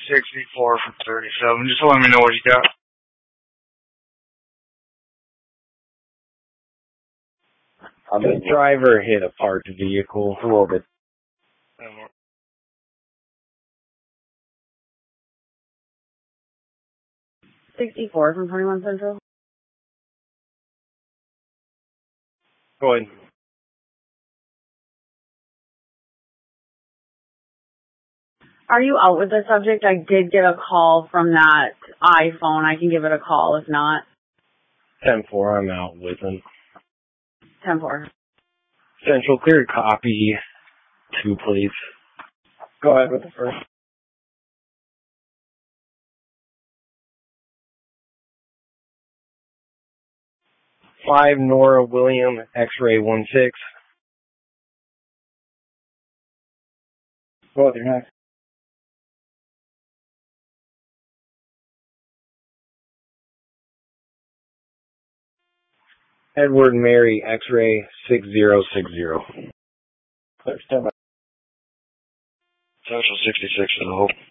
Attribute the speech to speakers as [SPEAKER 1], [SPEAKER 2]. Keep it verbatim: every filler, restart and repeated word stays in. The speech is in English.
[SPEAKER 1] sixty-four from thirty-seven. Just let me know what you got.
[SPEAKER 2] The driver hit a parked vehicle a little bit.
[SPEAKER 3] sixty-four from twenty-one Central.
[SPEAKER 2] Go ahead.
[SPEAKER 3] Are you out with the subject? I did get a call from that iPhone. I can give it a call if not.
[SPEAKER 2] ten four, I'm out with him.
[SPEAKER 3] ten four.
[SPEAKER 2] Central, clear copy. Two, please. Go ahead with the first. Five, Nora William, X-ray one six. Go ahead, you're next. Edward Mary, X-ray six zero six zero. Clear, stand by.
[SPEAKER 1] Central sixty-six is the hope.